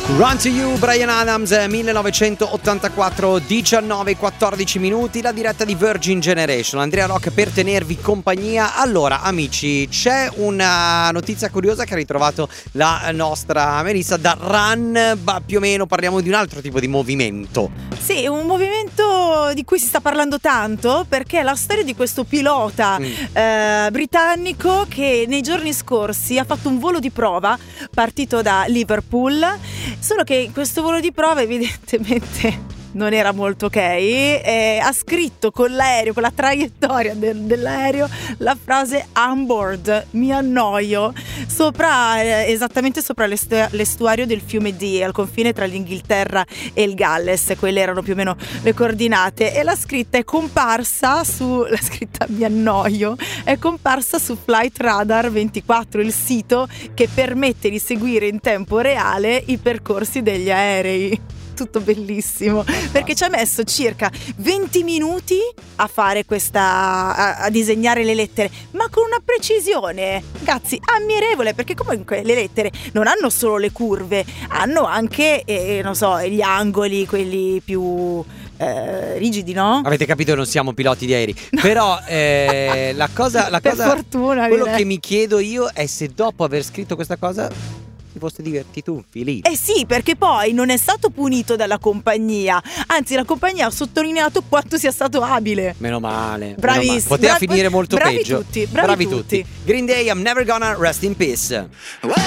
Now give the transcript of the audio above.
Run to You, Bryan Adams, 1984, 19:14 minuti, la diretta di Virgin Generation. Andrea Rock per tenervi compagnia. Allora, amici, c'è una notizia curiosa che ha ritrovato la nostra Melissa da Run, più o meno parliamo di un altro tipo di movimento. Sì, un movimento di cui si sta parlando tanto perché è la storia di questo pilota britannico che nei giorni scorsi ha fatto un volo di prova partito da Liverpool. Solo che in questo volo di prova evidentemente non era molto ok, ha scritto con l'aereo, con la traiettoria dell'aereo, la frase "on board, mi annoio", esattamente sopra l'estuario del fiume Dee, al confine tra l'Inghilterra e il Galles. Quelle erano più o meno le coordinate, e la scritta è comparsa la scritta "mi annoio" è comparsa su Flight Radar 24, il sito che permette di seguire in tempo reale i percorsi degli aerei. Tutto bellissimo, perché ci ha messo circa 20 minuti a fare a disegnare le lettere, ma con una precisione, ragazzi, ammirevole, perché comunque le lettere non hanno solo le curve, hanno anche non so, gli angoli, quelli più rigidi, no? Avete capito, non siamo piloti di aerei, no. Però la cosa per fortuna, quello direi. che mi chiedo io è se dopo aver scritto questa cosa ti foste divertito un filino. Eh sì, perché poi non è stato punito dalla compagnia, anzi la compagnia ha sottolineato quanto sia stato abile. Meno male. Bravissimo. Poteva finire molto bravi peggio. Tutti, bravi tutti. Green Day, I'm never gonna rest in peace.